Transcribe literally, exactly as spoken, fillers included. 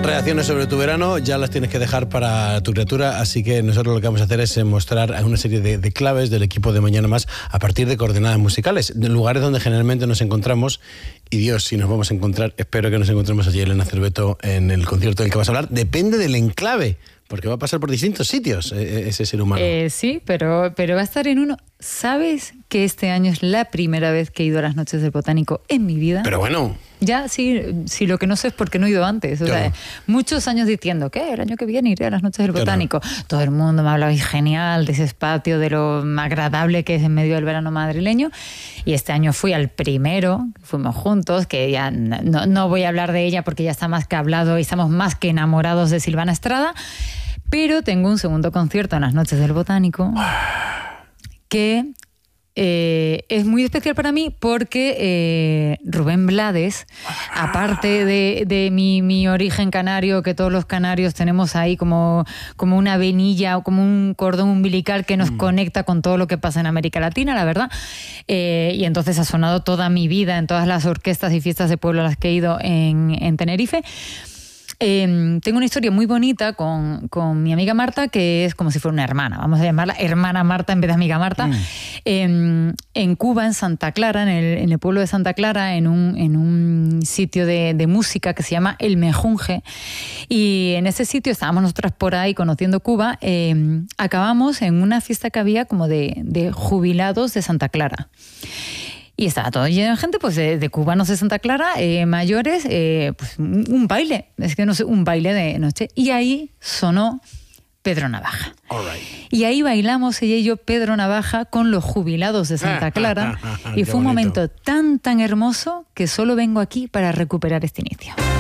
reacciones sobre tu verano ya las tienes que dejar para tu criatura, así que nosotros lo que vamos a hacer es mostrar una serie de, de claves del equipo de Mañana Más a partir de coordenadas musicales, de lugares donde generalmente nos encontramos. Y Dios, si nos vamos a encontrar, espero que nos encontremos allí Elena Cerveto en el concierto del que vas a hablar. Depende del enclave, porque va a pasar por distintos sitios ese ser humano. Eh, sí, pero, pero va a estar en uno. ¿Sabes que este año es la primera vez que he ido a las Noches del Botánico en mi vida? Pero bueno... Ya, sí, sí, lo que no sé es por qué no he ido antes. O claro. sea, muchos años diciendo que el año que viene iré a las Noches del Botánico. Claro. Todo el mundo me ha hablado genial de ese espacio, de lo agradable que es en medio del verano madrileño. Y este año fui al primero, fuimos juntos, que ya no, no voy a hablar de ella porque ya está más que hablado y estamos más que enamorados de Silvana Estrada. Pero tengo un segundo concierto en las Noches del Botánico que... Eh, es muy especial para mí porque eh, Rubén Blades, aparte de, de mi, mi origen canario, que todos los canarios tenemos ahí como, como una venilla o como un cordón umbilical que nos mm. conecta con todo lo que pasa en América Latina, la verdad, eh, y entonces ha sonado toda mi vida en todas las orquestas y fiestas de pueblo a las que he ido en, en Tenerife. Eh, tengo una historia muy bonita con, con mi amiga Marta, que es como si fuera una hermana, vamos a llamarla hermana Marta en vez de amiga Marta. Mm. Eh, en Cuba, en Santa Clara, en el, en el pueblo de Santa Clara, en un, en un sitio de, de música que se llama El Mejunje, y en ese sitio estábamos nosotras por ahí conociendo Cuba. Eh, acabamos en una fiesta que había como de, de jubilados de Santa Clara. Y estaba todo lleno de gente, pues de, de cubanos de Santa Clara, eh, mayores, eh, pues un, un baile, es que no sé, un baile de noche. Y ahí sonó Pedro Navaja. All right. Y ahí bailamos ella y yo Pedro Navaja con los jubilados de Santa Clara. Y fue un momento tan, tan hermoso que solo vengo aquí para recuperar este inicio.